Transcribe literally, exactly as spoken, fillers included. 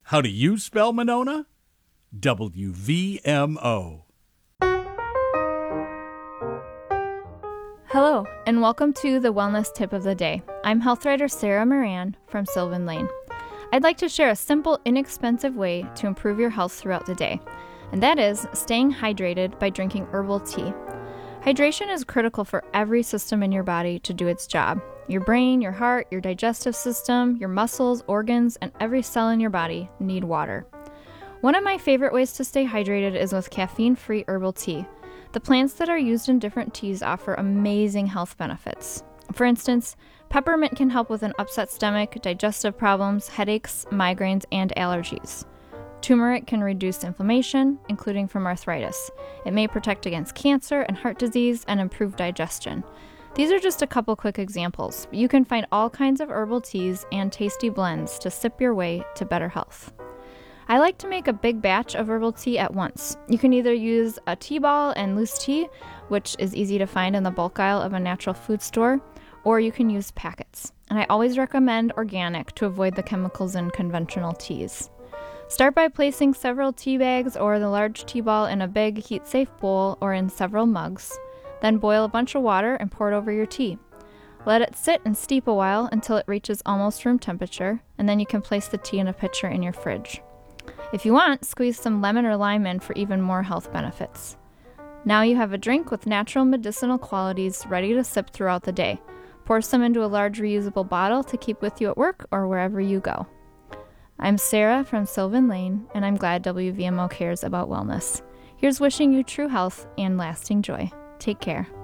How do you spell Monona? W V M O. Hello, and welcome to the Wellness Tip of the Day. I'm health writer Sarah Moran from Sylvan Lane. I'd like to share a simple, inexpensive way to improve your health throughout the day, and that is staying hydrated by drinking herbal tea. Hydration is critical for every system in your body to do its job. Your brain, your heart, your digestive system, your muscles, organs, and every cell in your body need water. One of my favorite ways to stay hydrated is with caffeine-free herbal tea. The plants that are used in different teas offer amazing health benefits. For instance, peppermint can help with an upset stomach, digestive problems, headaches, migraines, and allergies. Turmeric can reduce inflammation, including from arthritis. It may protect against cancer and heart disease and improve digestion. These are just a couple quick examples, but you can find all kinds of herbal teas and tasty blends to sip your way to better health. I like to make a big batch of herbal tea at once. You can either use a tea ball and loose tea, which is easy to find in the bulk aisle of a natural food store, or you can use packets. And I always recommend organic to avoid the chemicals in conventional teas. Start by placing several tea bags or the large tea ball in a big heat-safe bowl or in several mugs. Then boil a bunch of water and pour it over your tea. Let it sit and steep a while until it reaches almost room temperature, and then you can place the tea in a pitcher in your fridge. If you want, squeeze some lemon or lime in for even more health benefits. Now you have a drink with natural medicinal qualities ready to sip throughout the day. Pour some into a large reusable bottle to keep with you at work or wherever you go. I'm Sarah from Sylvan Lane, and I'm glad W V M O cares about wellness. Here's wishing you true health and lasting joy. Take care.